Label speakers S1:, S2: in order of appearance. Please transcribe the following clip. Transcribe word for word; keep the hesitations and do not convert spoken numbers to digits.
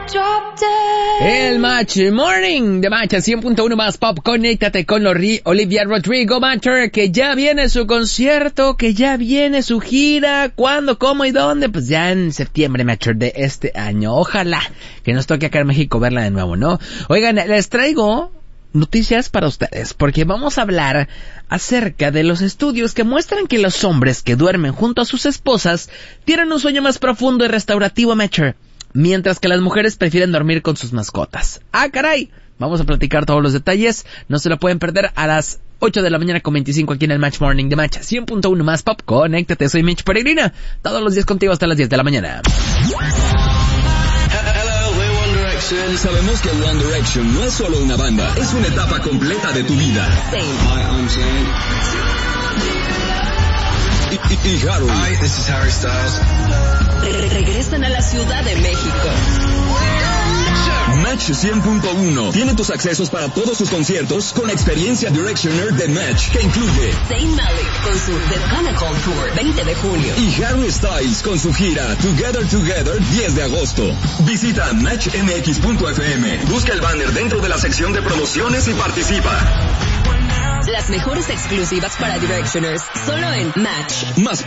S1: El Match Morning de Match cien punto uno más Pop. Conéctate con Lori, Olivia Rodrigo Matcher, que ya viene su concierto, que ya viene su gira. ¿Cuándo, cómo y dónde? Pues ya en septiembre, Matcher, de este año. Ojalá que nos toque acá en México verla de nuevo, ¿no? Oigan, les traigo noticias para ustedes, porque vamos a hablar acerca de los estudios que muestran que los hombres que duermen junto a sus esposas tienen un sueño más profundo y restaurativo, Matcher, mientras que las mujeres prefieren dormir con sus mascotas. ¡Ah, caray! Vamos a platicar todos los detalles. No se lo pueden perder a las ocho de la mañana con veinticinco aquí en el Match Morning de Match cien punto uno más Pop. Conéctate, soy Mitch Peregrina. Todos los días contigo hasta las diez de la mañana.
S2: Sabemos que One Direction no es solo una banda, es una etapa completa de tu vida.
S3: Same.
S2: Hi, I'm Zayn. Y, y, y Harry.
S4: Hi, this is Harry Styles.
S3: Re- regresan a la Ciudad de México.
S2: Match cien punto uno tiene tus accesos para todos sus conciertos con la experiencia Directioner de Match, que incluye
S3: Zayn Malik con su The Pinnacle Tour veinte de junio
S2: y Harry Styles con su gira Together Together diez de agosto. Visita match m x punto f m, busca el banner dentro de la sección de promociones y participa.
S3: Las mejores exclusivas para Directioners solo en Match.
S2: Más